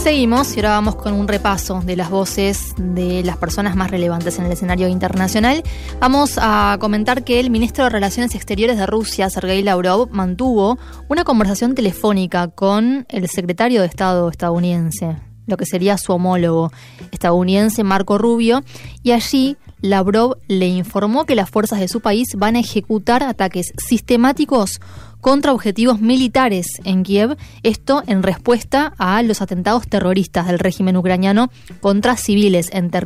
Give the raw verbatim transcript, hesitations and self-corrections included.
Seguimos y ahora vamos con un repaso de las voces de las personas más relevantes en el escenario internacional. Vamos a comentar que el ministro de Relaciones Exteriores de Rusia, Sergei Lavrov, mantuvo una conversación telefónica con el secretario de Estado estadounidense, lo que sería su homólogo estadounidense, Marco Rubio, y allí Lavrov le informó que las fuerzas de su país van a ejecutar ataques sistemáticos contra objetivos militares en Kiev, esto en respuesta a los atentados terroristas del régimen ucraniano contra civiles en territorio